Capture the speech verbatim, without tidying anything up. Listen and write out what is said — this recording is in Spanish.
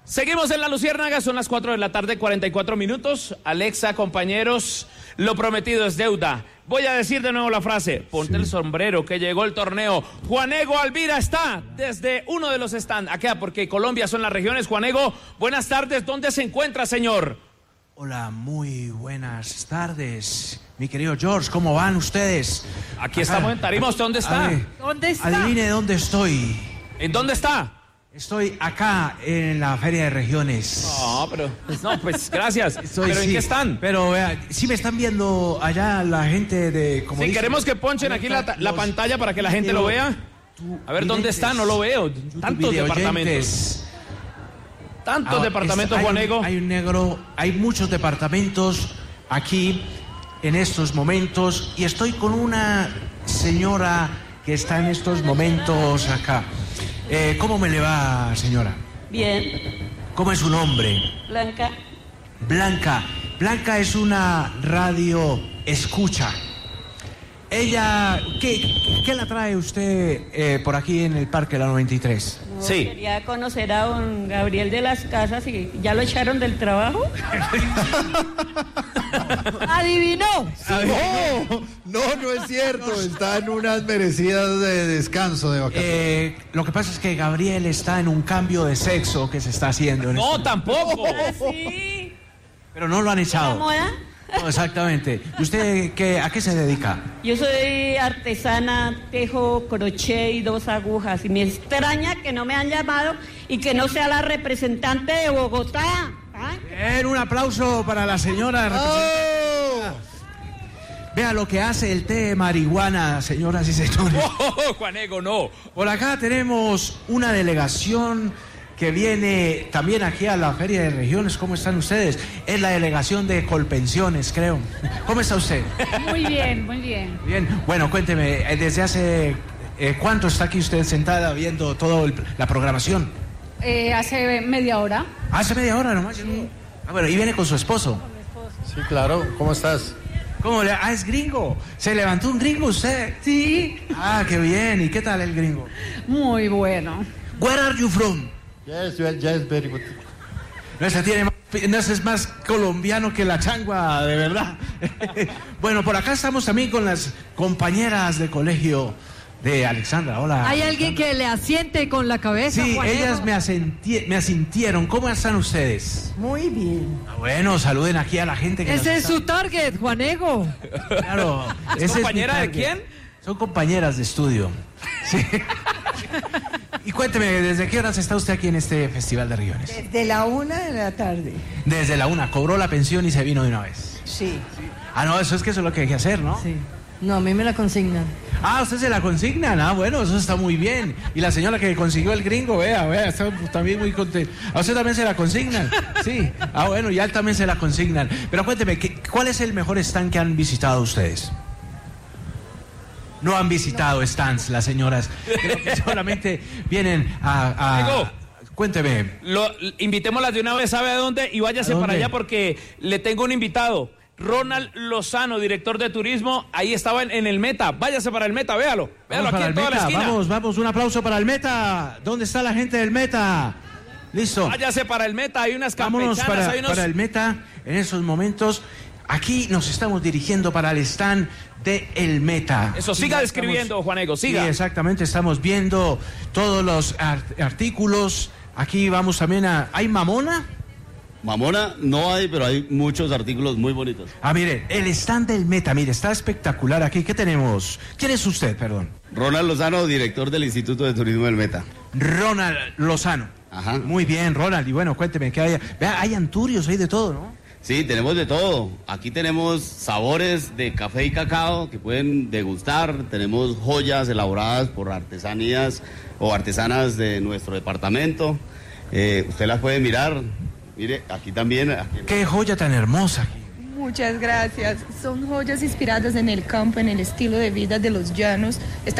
Seguimos en La Luciérnaga, son las cuatro de la tarde, cuarenta y cuatro minutos. Alexa, compañeros, lo prometido es deuda. Voy a decir de nuevo la frase. Ponte sí. el sombrero, que llegó el torneo. Juanego Alvira está desde uno de los stands. Acá, porque Colombia son las regiones. Juanego, buenas tardes. ¿Dónde se encuentra, señor? Hola, muy buenas tardes. Mi querido George, ¿cómo van ustedes? Aquí Acá. estamos en Tarima. ¿Usted dónde está? Ver, ¿Dónde está? Adivine dónde estoy. ¿En dónde está? Estoy acá en la Feria de Regiones. No, pero... No, pues, gracias. Estoy, ¿Pero sí, en qué están? Pero, vea, sí me están viendo allá la gente de... Como sí, dice, queremos que ponchen aquí la, la pantalla para que la gente video, lo vea. A ver, ¿dónde está? No lo veo. Tantos departamentos. Tantos Ahora, departamentos, es, hay Juanego. Un, hay un negro, hay muchos departamentos aquí en estos momentos y estoy con una señora que está en estos momentos acá. Eh, ¿Cómo me le va, señora? Bien. ¿Cómo es su nombre? Blanca. Blanca. Blanca es una radio escucha. Ella, ¿qué, qué la trae usted eh, por aquí en el Parque La noventa y tres? No, sí. Quería conocer a don Gabriel de las Casas y ya lo echaron del trabajo. ¿Adivinó? Sí. No, no, no es cierto. Está en unas merecidas de descanso de vacaciones. Eh, lo que pasa es que Gabriel está en un cambio de sexo que se está haciendo. En no, este tampoco. Ah, sí. Pero no lo han echado. ¿La moda? No, exactamente. ¿Y usted qué, a qué se dedica? Yo soy artesana, tejo crochet y dos agujas. Y me extraña que no me han llamado y que no sea la representante de Bogotá. ¿Ah? Bien, un aplauso para la señora representante. Oh. Vea lo que hace el té de marihuana, señoras y señores. Oh, Juanego, no. Por acá tenemos una delegación que viene también aquí a la Feria de Regiones. ¿Cómo están ustedes? Es la delegación de Colpensiones, creo. ¿Cómo está usted? Muy bien, muy bien. Bien, bueno, cuénteme, ¿desde hace eh, cuánto está aquí usted sentada viendo toda la programación? Eh, hace media hora. ¿Hace media hora nomás? Sí. Ah, bueno, ¿y viene con su esposo? Con mi esposo. Sí, claro. ¿Cómo estás? ¿Cómo le...? Ah, es gringo. ¿Se levantó un gringo usted? Sí. Ah, qué bien. ¿Y qué tal el gringo? Muy bueno. Where are you from? Yes, well, yes, very good. No, ese tiene más, no, ese es más colombiano que la changua, de verdad. Bueno, por acá estamos también con las compañeras de colegio de Alexandra. Hola. ¿Hay alguien que le asiente con la cabeza? Sí, Juanego? ellas me, asenti me asintieron. ¿Cómo están ustedes? Muy bien. Ah, bueno, saluden aquí a la gente que Ese nos es está... su target, Juanego. Claro. ¿Es compañera de quién? Son compañeras de estudio. Sí. Y cuénteme, ¿desde qué horas está usted aquí en este Festival de Regiones? Desde la una de la tarde. Desde la una. ¿Cobró la pensión y se vino de una vez? Sí. Ah, no, eso es que eso es lo que hay que hacer, ¿no? Sí. No, a mí me la consignan. Ah, usted se la consignan. Ah, bueno, eso está muy bien. Y la señora que consiguió el gringo, vea, vea, está también muy contenta. ¿A usted también se la consignan? Sí. Ah, bueno, y a él también se la consignan. Pero cuénteme, ¿qué, ¿cuál es el mejor stand que han visitado ustedes? No han visitado no. stands las señoras, creo que solamente vienen a... a cuénteme. Lo, invitémoslas de una vez, ¿sabe a dónde? Y váyase para allá porque le tengo un invitado. Ronald Lozano, director de turismo, ahí estaba en, en el Meta. Váyase para el Meta, véalo. Véalo aquí en toda la esquina. Vamos, vamos, un aplauso para el Meta. ¿Dónde está la gente del Meta? Listo. Váyase para el Meta, hay unas campechanas. Vámonos para, hay unos... para el Meta en esos momentos. Aquí nos estamos dirigiendo para el stand de El Meta. Eso, siga describiendo, estamos... Juanego, siga. Sí, exactamente, estamos viendo todos los art artículos. Aquí vamos también a... ¿Hay mamona? Mamona no hay, pero hay muchos artículos muy bonitos. Ah, mire, el stand del Meta, mire, está espectacular aquí. ¿Qué tenemos? ¿Quién es usted, perdón? Ronald Lozano, director del Instituto de Turismo del Meta. Ronald Lozano. Ajá. Muy bien, Ronald. Y bueno, cuénteme, ¿qué hay? Vea, hay anturios, hay de todo, ¿no? Sí, tenemos de todo. Aquí tenemos sabores de café y cacao que pueden degustar. Tenemos joyas elaboradas por artesanías o artesanas de nuestro departamento. Eh, usted las puede mirar. Mire, aquí también. Aquí... ¡Qué joya tan hermosa aquí! Muchas gracias. Son joyas inspiradas en el campo, en el estilo de vida de los llanos.